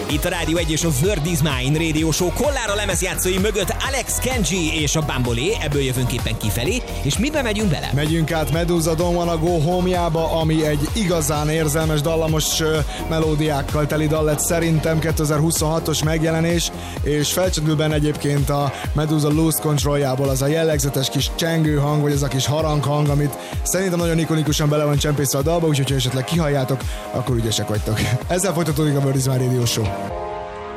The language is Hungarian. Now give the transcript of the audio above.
Itt a Rádió 1 és a Word is Mine Radio Show Kollára lemezjátszói mögött Alex Kenji és a Bambolé, ebből jövünk éppen kifelé, és mibe megyünk bele? Megyünk át Medusa Don't Wanna Go Home-jába, ami egy igazán érzelmes, dallamos melódiákkal teli dal lett szerintem, 2026-os megjelenés, és felcsendül benne egyébként a Medusa Lost Controljából az a jellegzetes kis csengő hang, vagy az a kis haranghang, amit szerintem nagyon ikonikusan bele van csempészve a dalba, úgyhogy ha esetleg kihalljátok, akkor ügyesek vagytok. Ezzel folytatódik a Word is Mine Radio Show.